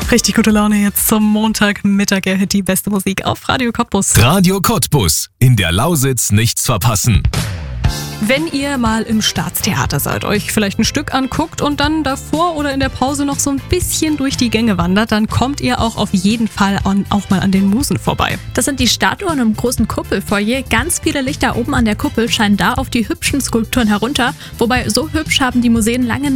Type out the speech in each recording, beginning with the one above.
Richtig gute Laune jetzt zum Montagmittag. Er hört die beste Musik auf Radio Cottbus. Radio Cottbus. In der Lausitz nichts verpassen. Wenn ihr mal im Staatstheater seid, euch vielleicht ein Stück anguckt und dann davor oder in der Pause noch so ein bisschen durch die Gänge wandert, dann kommt ihr auch auf jeden Fall auch mal an den Musen vorbei. Das sind die Statuen im großen Kuppelfoyer. Ganz viele Lichter oben an der Kuppel scheinen da auf die hübschen Skulpturen herunter. Wobei, so hübsch haben die Musen lange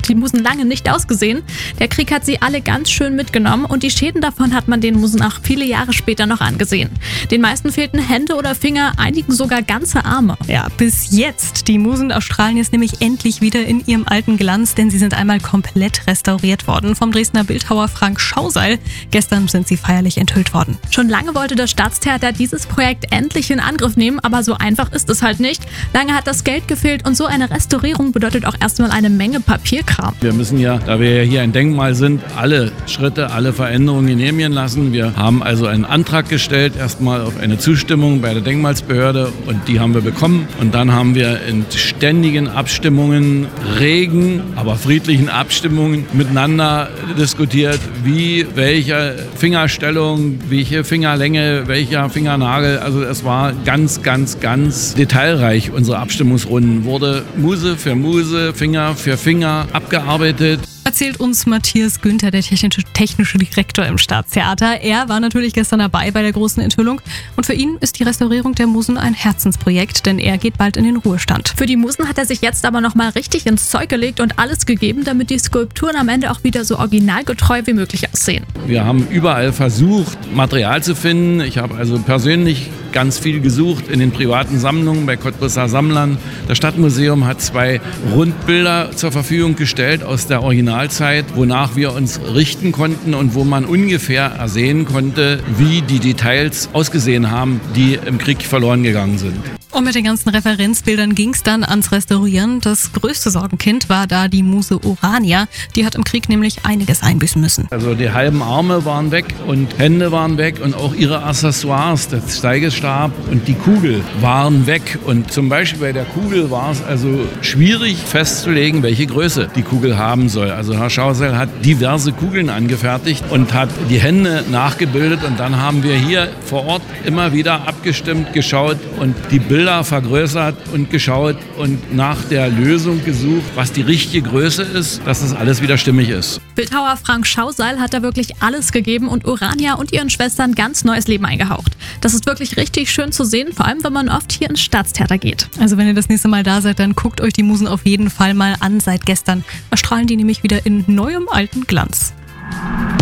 nicht ausgesehen. Der Krieg hat sie alle ganz schön mitgenommen und die Schäden davon hat man den Musen auch viele Jahre später noch angesehen. Den meisten fehlten Hände oder Finger, einigen sogar ganze Arme. Ja, bis jetzt. Die Musen erstrahlen jetzt nämlich endlich wieder in ihrem alten Glanz, denn sie sind einmal komplett restauriert worden vom Dresdner Bildhauer Frank Schauseil. Gestern sind sie feierlich enthüllt worden. Schon lange wollte das Staatstheater dieses Projekt endlich in Angriff nehmen, aber so einfach ist es halt nicht. Lange hat das Geld gefehlt und so eine Restaurierung bedeutet auch erstmal eine Menge Papierkram. Wir müssen ja, da wir ja hier ein Denkmal sind, alle Schritte, alle Veränderungen genehmigen lassen. Wir haben also einen Antrag gestellt, erstmal auf eine Zustimmung bei der Denkmalsbehörde und die haben wir bekommen. Und dann haben wir in ständigen Abstimmungen, regen, aber friedlichen Abstimmungen miteinander diskutiert, wie, welche Fingerstellung, welche Fingerlänge, welcher Fingernagel. Also es war ganz detailreich. Unsere Abstimmungsrunden wurde Muse für Muse, Finger für Finger abgearbeitet. Erzählt uns Matthias Günther, der technische Direktor im Staatstheater. Er war natürlich gestern dabei bei der großen Enthüllung und für ihn ist die Restaurierung der Musen ein Herzensprojekt, denn er geht bald in den Ruhestand. Für die Musen hat er sich jetzt aber nochmal richtig ins Zeug gelegt und alles gegeben, damit die Skulpturen am Ende auch wieder so originalgetreu wie möglich aussehen. Wir haben überall versucht, Material zu finden. Ich habe also persönlich ganz viel gesucht in den privaten Sammlungen bei Cottbuser Sammlern. Das Stadtmuseum hat 2 Rundbilder zur Verfügung gestellt aus der Originalzeit, wonach wir uns richten konnten und wo man ungefähr ersehen konnte, wie die Details ausgesehen haben, die im Krieg verloren gegangen sind. Und mit den ganzen Referenzbildern ging es dann ans Restaurieren. Das größte Sorgenkind war da die Muse Urania. Die hat im Krieg nämlich einiges einbüßen müssen. Also die halben Arme waren weg und Hände waren weg und auch ihre Accessoires, der Steigestab und die Kugel waren weg. Und zum Beispiel bei der Kugel war es also schwierig festzulegen, welche Größe die Kugel haben soll. Also Herr Schauseil hat diverse Kugeln angefertigt und hat die Hände nachgebildet. Und dann haben wir hier vor Ort immer wieder abgestimmt, geschaut und die Bilder vergrößert und geschaut und nach der Lösung gesucht, was die richtige Größe ist, dass das alles wieder stimmig ist. Bildhauer Frank Schauseil hat da wirklich alles gegeben und Urania und ihren Schwestern ganz neues Leben eingehaucht. Das ist wirklich richtig schön zu sehen, vor allem wenn man oft hier ins Staatstheater geht. Also wenn ihr das nächste Mal da seid, dann guckt euch die Musen auf jeden Fall mal an. Seit gestern erstrahlen die nämlich wieder in neuem alten Glanz.